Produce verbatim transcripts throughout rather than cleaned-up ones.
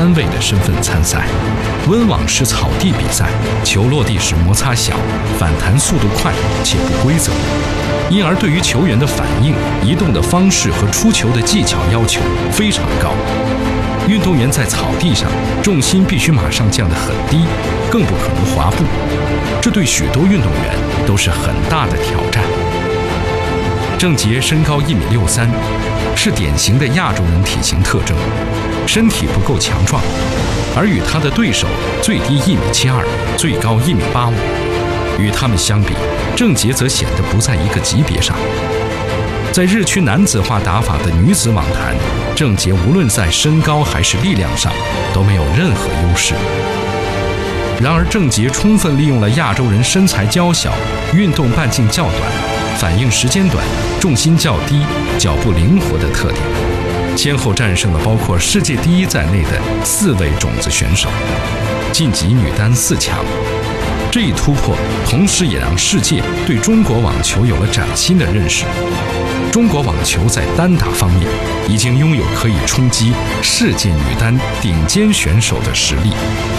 三位的身份参赛。温网是草地比赛，球落地时摩擦小，反弹速度快且不规则，因而对于球员的反应、移动的方式和出球的技巧要求非常高。运动员在草地上重心必须马上降得很低，更不可能滑步，这对许多运动员都是很大的挑战。郑洁身高一米六三，是典型的亚洲人体型特征，身体不够强壮，而与他的对手最低一米七二，最高一米八五，与他们相比，郑洁则显得不在一个级别上。在日趋男子化打法的女子网坛，郑洁无论在身高还是力量上都没有任何优势。然而，郑洁充分利用了亚洲人身材娇小、运动半径较短、反应时间短、重心较低、脚步灵活的特点，先后战胜了包括世界第一在内的四位种子选手，晋级女单四强。这一突破，同时也让世界对中国网球有了崭新的认识。中国网球在单打方面已经拥有可以冲击世界女单顶尖选手的实力。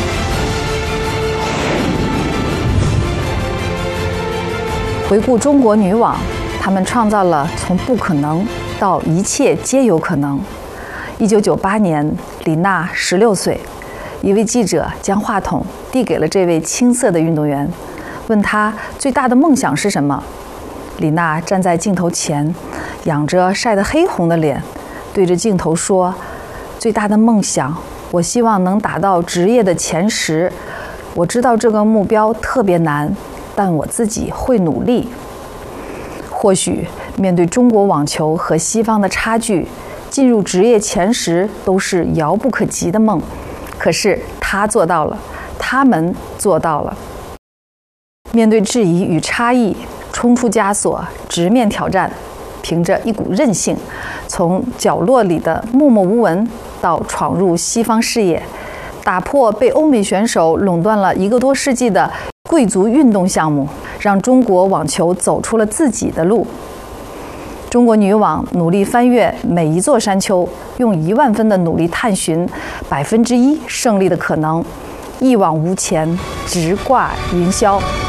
回顾中国女网，她们创造了从不可能到一切皆有可能。一九九八年，李娜十六岁，一位记者将话筒递给了这位青涩的运动员，问她最大的梦想是什么。李娜站在镜头前，仰着晒得黑红的脸，对着镜头说：“最大的梦想，我希望能达到职业的前十。我知道这个目标特别难，但我自己会努力。”或许面对中国网球和西方的差距，进入职业前十都是遥不可及的梦。可是他做到了，他们做到了。面对质疑与差异，冲出枷锁，直面挑战，凭着一股韧性，从角落里的默默无闻到闯入西方视野，打破被欧美选手垄断了一个多世纪的贵族运动项目，让中国网球走出了自己的路。中国女网努力翻越每一座山丘，用一万分的努力探寻百分之一胜利的可能，一往无前，直挂云霄。